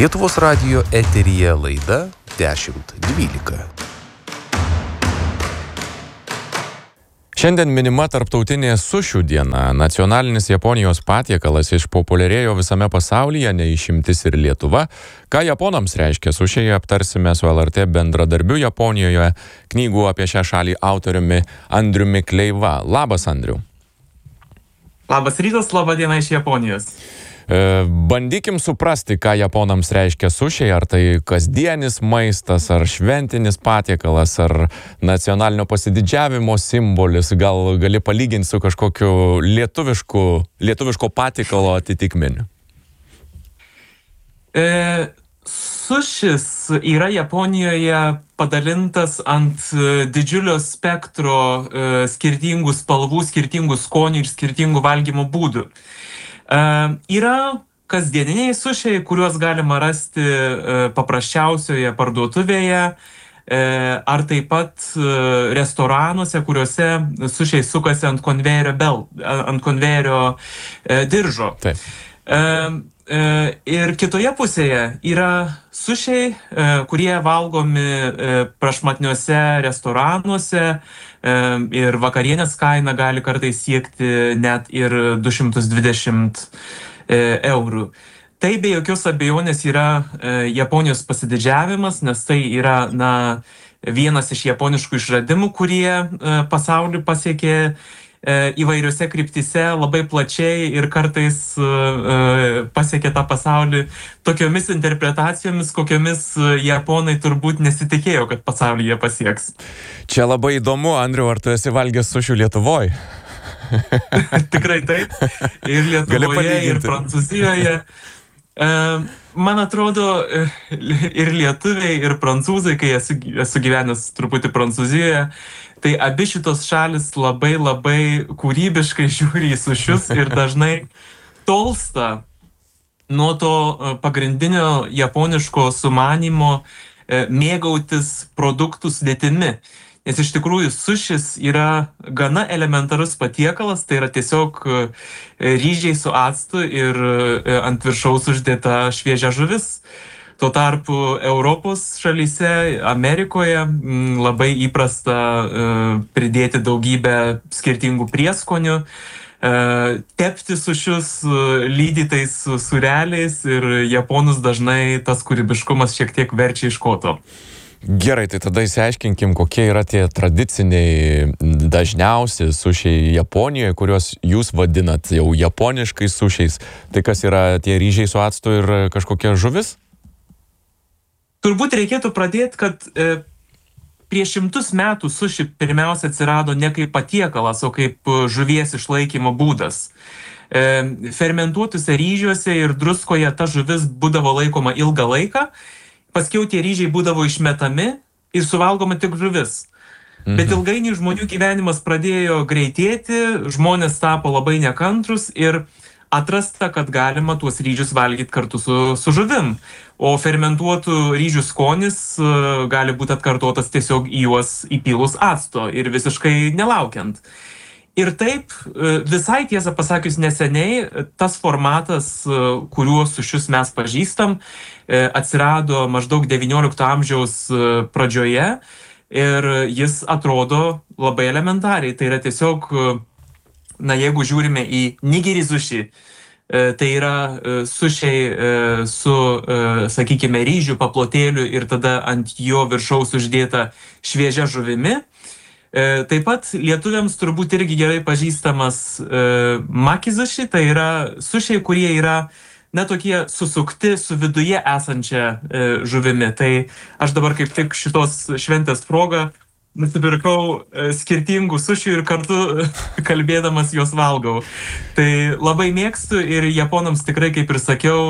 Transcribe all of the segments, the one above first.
Lietuvos radijo eteryje laida 10.12. Šiandien minima tarptautinė sušių diena. Nacionalinis Japonijos patiekalas išpopuliarėjo visame pasaulyje, neišimtis ir Lietuva. Ką japonams reiškia sušiai, aptarsime su LRT bendradarbiu Japonijoje, knygų apie šią šalį autoriumi Andriumi Kleiva. Labas, Andriu. Labas rytas, laba diena iš Japonijos. Bandykim suprasti, ką japonams reiškia sušiai, ar tai kasdienis maistas, ar šventinis patiekalas, ar nacionalinio pasididžiavimo simbolis, gal gali palyginti su kažkokiu lietuviško patiekalo atitikmeniu. Sušis yra Japonijoje padalintas ant didžiulio spektro skirtingų spalvų, skirtingų skonių ir skirtingų valgymo būdų. Yra kasdieniniai sušiai, kuriuos galima rasti paprasčiausioje parduotuvėje, ar taip pat restoranuose, kuriuose sušiai sukasi ant konvejerio diržo. Taip. Ir kitoje pusėje yra sušiai, kurie valgomi prašmatniuose restoranuose ir vakarienės kaina gali kartais siekti net ir 220 eurų. Tai be jokios abejonės yra Japonijos pasididžiavimas, nes tai yra vienas iš japoniškų išradimų, kurie pasaulį pasiekė įvairiose kryptise labai plačiai ir kartais pasiekė tą pasaulį tokiomis interpretacijomis, kokiomis japonai turbūt nesitikėjo, kad pasaulį jie pasieks. Čia labai įdomu, Andriu, ar tu esi valgęs sušių Lietuvoje? Tikrai taip. Ir Lietuvoje, ir Prancūzijoje. Man atrodo, ir lietuviai, ir prancūzai, kai esu gyvenęs truputį Prancūzijoje, tai abi šitos šalis labai kūrybiškai žiūri į sušius ir dažnai tolsta nuo to pagrindinio japoniško sumanymo mėgautis produktų sudėtimi. Nes iš tikrųjų sušis yra gana elementarus patiekalas, tai yra tiesiog ryžiai su actu ir ant viršaus uždėta šviežia žuvis. Tuo tarpu Europos šalyse, Amerikoje labai įprasta pridėti daugybę skirtingų prieskonių, tepti sušius lydytais sūreliais ir japonus dažnai tas kūrybiškumas šiek tiek verčia iš koto. Gerai, tai tada išsiaiškinkim, kokie yra tie tradiciniai dažniausi sušiai Japonijoje, kuriuos jūs vadinat jau japoniškais sušiais. Tai kas yra tie ryžiai su actu ir kažkokia žuvis? Turbūt reikėtų pradėti, kad prieš 100 metų suši pirmiausia atsirado ne kaip patiekalas, o kaip žuvies išlaikymo būdas. Fermentuotose ryžiuose ir druskoje ta žuvis būdavo laikoma ilgą laiką, paskiau tie ryžiai būdavo išmetami ir suvalgoma tik žuvis. Bet ilgainiui žmonių gyvenimas pradėjo greitėti, žmonės tapo labai nekantrus ir atrasta, kad galima tuos ryžius valgyti kartu su žuvim. O fermentuotų ryžių skonis gali būti atkartotas tiesiog į juos įpylus acto ir visiškai nelaukiant. Ir taip, visai tiesą pasakius neseniai, tas formatas, kuriuo sušius mes pažįstam, atsirado maždaug 19 amžiaus pradžioje ir jis atrodo labai elementariai. Tai yra tiesiog, jeigu žiūrime į nigiri sushi, tai yra sušiai su, sakykime, ryžių paplotėliu ir tada ant jo viršaus uždėta šviežia žuvimi. Taip pat lietuviams turbūt irgi gerai pažįstamas makizuši, tai yra sušiai, kurie yra tokie susukti su viduje esančia žuvimi. Tai aš dabar kaip tik šitos šventės proga nusipirkau skirtingų sušių ir kartu kalbėdamas juos valgau. Tai labai mėgstu ir japonams tikrai, kaip ir sakiau,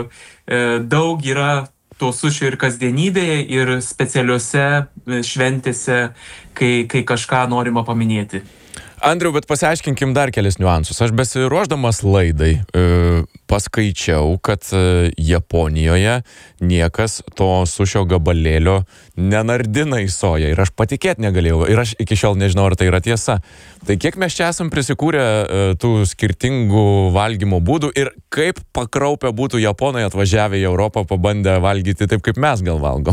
daug yra to sušių ir kasdienybėje, ir specialiuose šventėse, kai kažką norima paminėti. Andriau, bet pasiaiškinkim dar kelis niuansus. Aš besiruošdamas laidai paskaičiau, kad Japonijoje niekas to sušio gabalėlio nenardina į soją. Ir aš patikėti negalėjau. Ir aš iki šiol nežinau, ar tai yra tiesa. Tai kiek mes čia esam prisikūrę tų skirtingų valgymo būdų ir kaip pakraupę būtų Japonai atvažiavę į Europą pabandę valgyti taip, kaip mes gal valgom?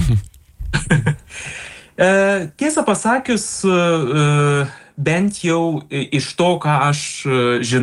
Tiesą pasakius, bent jau iš to, ką aš žinau,